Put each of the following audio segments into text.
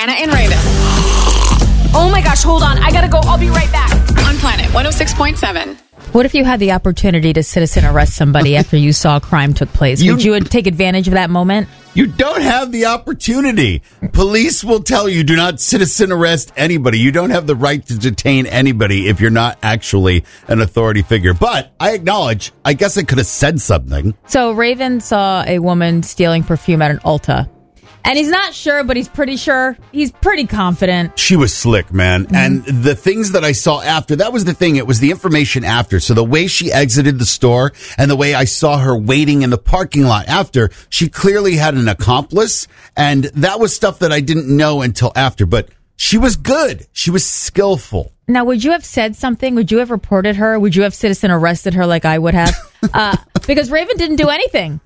Hannah and Raven. Oh my gosh, hold on. I gotta go. I'll be right back. On Planet 106.7. What if you had the opportunity to citizen arrest somebody after you saw a crime took place? Would you take advantage of that moment? You don't have the opportunity. Police will tell you, do not citizen arrest anybody. You don't have the right to detain anybody if you're not actually an authority figure. But I acknowledge, I guess I could have said something. So Raven saw a woman stealing perfume at an Ulta. And he's not sure, but he's pretty sure. He's pretty confident. She was slick, man. Mm-hmm. And the things that I saw after, that was the thing. It was the information after. So the way she exited the store and the way I saw her waiting in the parking lot after, she clearly had an accomplice. And that was stuff that I didn't know until after. But she was good. She was skillful. Now, would you have said something? Would you have reported her? Would you have citizen arrested her like I would have? Because Raven didn't do anything.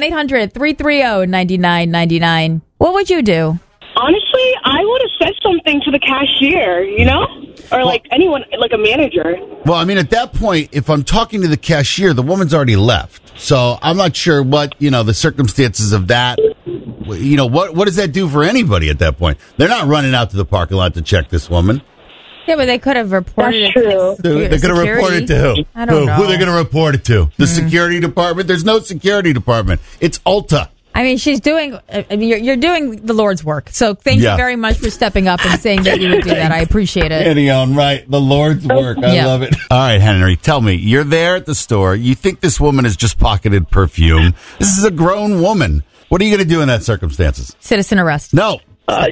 1-800-330-9999. What would you do? Honestly, I would have said something to the cashier, or like anyone, like a manager. Well, I mean, at that point, if I'm talking to the cashier, the woman's already left. So I'm not sure what, the circumstances of that. What does that do for anybody at that point? They're not running out to the parking lot to check this woman. Yeah, but they could have reported it to They're going to report it to who? I don't know. Who are they going to report it to? The security department? There's no security department. It's Ulta. I mean, you're doing the Lord's work. So thank you very much for stepping up and saying that you would do that. I appreciate it. Anyhow, right. The Lord's work. I love it. All right, Henry, tell me. You're there at the store. You think this woman has just pocketed perfume. This is a grown woman. What are you going to do in that circumstances? Citizen arrest. No.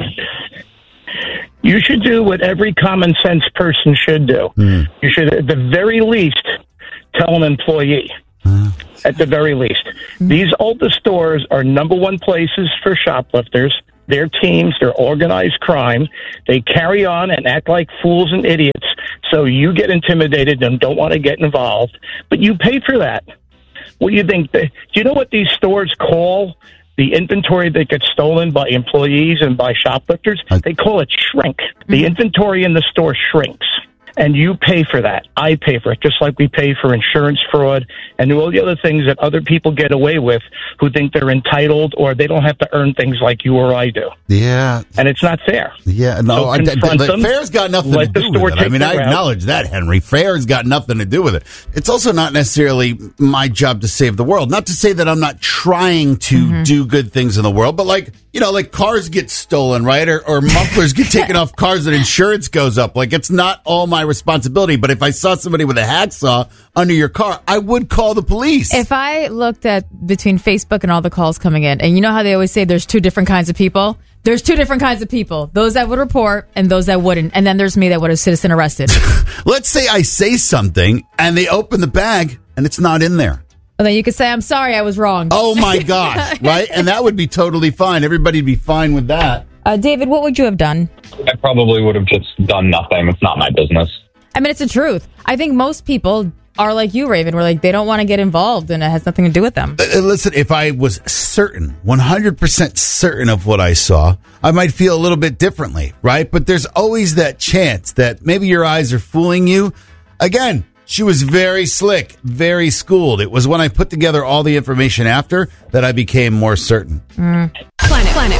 You should do what every common sense person should do. You should, at the very least, tell an employee. At the very least. These Ulta stores are number one places for shoplifters. Their teams, they're organized crime. They carry on and act like fools and idiots. So you get intimidated and don't want to get involved. But you pay for that. What do you think? Do you know what these stores call the inventory that gets stolen by employees and by shoplifters? They call it shrink. The inventory in the store shrinks. And you pay for that. I pay for it, just like we pay for insurance fraud and all the other things that other people get away with who think they're entitled or they don't have to earn things like you or I do. Yeah. And it's not fair. Yeah, no, So fair's got nothing to do with it. I mean, I acknowledge that, Henry. Fair's got nothing to do with it. It's also not necessarily my job to save the world. Not to say that I'm not trying to do good things in the world, but like cars get stolen, right? Or mufflers get taken off cars and insurance goes up. Like, it's not all my responsibility. But if I saw somebody with a hacksaw under your car, I would call the police. If I looked at between Facebook and all the calls coming in, and you know how they always say there's two different kinds of people? There's two different kinds of people. Those that would report and those that wouldn't. And then there's me that would have citizen arrested. Let's say I say something and they open the bag and it's not in there. And then you could say, I'm sorry, I was wrong. Oh, my gosh, right? And that would be totally fine. Everybody'd be fine with that. David, what would you have done? I probably would have just done nothing. It's not my business. I mean, it's the truth. I think most people are like you, Raven, where like they don't want to get involved and it has nothing to do with them. Listen, if I was certain, 100% certain of what I saw, I might feel a little bit differently, right? But there's always that chance that maybe your eyes are fooling you. Again, she was very slick, very schooled. It was when I put together all the information after that I became more certain. Planet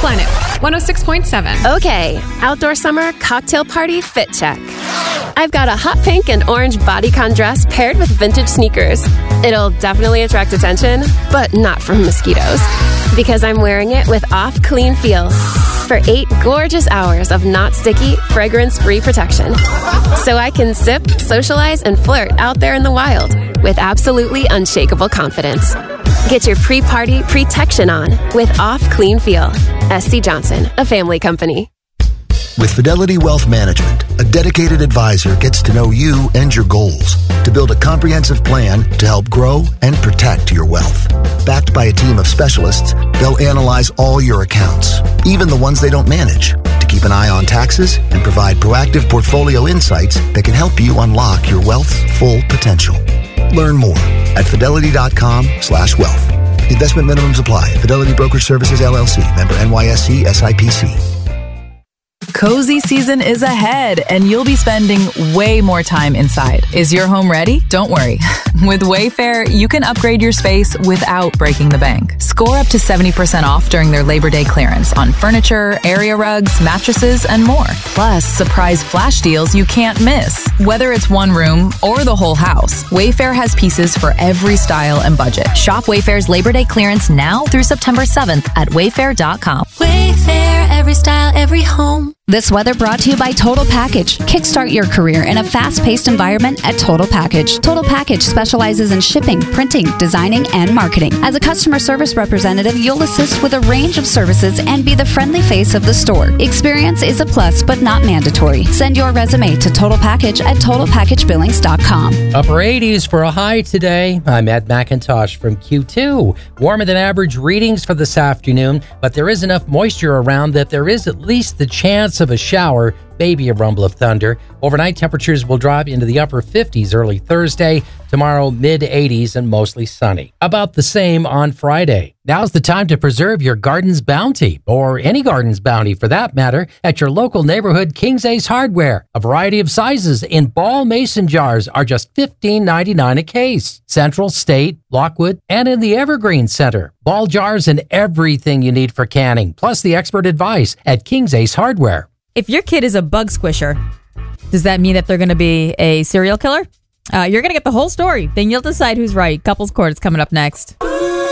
106.7. Okay, outdoor summer cocktail party fit check. I've got a hot pink and orange bodycon dress paired with vintage sneakers. It'll definitely attract attention, but not from mosquitoes. Because I'm wearing it with Off Clean Feel for 8 gorgeous hours of not sticky, fragrance-free protection. So I can sip, socialize, and flirt out there in the wild with absolutely unshakable confidence. Get your pre-party protection on with Off Clean Feel. SC Johnson, a family company. With Fidelity Wealth Management, a dedicated advisor gets to know you and your goals to build a comprehensive plan to help grow and protect your wealth. Backed by a team of specialists, they'll analyze all your accounts, even the ones they don't manage, to keep an eye on taxes and provide proactive portfolio insights that can help you unlock your wealth's full potential. Learn more at fidelity.com/wealth. Investment minimums apply. Fidelity Brokerage Services, LLC. Member NYSE SIPC. Cozy season is ahead, and you'll be spending way more time inside. Is your home ready? Don't worry. With Wayfair, you can upgrade your space without breaking the bank. Score up to 70% off during their Labor Day clearance on furniture, area rugs, mattresses, and more. Plus, surprise flash deals you can't miss. Whether it's one room or the whole house, Wayfair has pieces for every style and budget. Shop Wayfair's Labor Day clearance now through September 7th at wayfair.com. Wayfair, every style, every home. This weather brought to you by Total Package. Kickstart your career in a fast-paced environment at Total Package. Total Package specializes in shipping, printing, designing, and marketing. As a customer service representative, you'll assist with a range of services and be the friendly face of the store. Experience is a plus, but not mandatory. Send your resume to Total Package at TotalPackageBillings.com. Upper 80s for a high today. I'm Ed McIntosh from Q2. Warmer than average readings for this afternoon, but there is enough moisture around that there is at least the chance of a shower, maybe a rumble of thunder. Overnight temperatures will drop into the upper 50s early Thursday. Tomorrow, mid 80s and mostly sunny. About the same on Friday. Now's the time to preserve your garden's bounty, or any garden's bounty for that matter, at your local neighborhood King's Ace Hardware. A variety of sizes in ball mason jars are just $15.99 a case. Central, State, Lockwood, and in the Evergreen Center. Ball jars and everything you need for canning, plus the expert advice at King's Ace Hardware. If your kid is a bug squisher, does that mean that they're going to be a serial killer? You're going to get the whole story. Then you'll decide who's right. Couples Court is coming up next.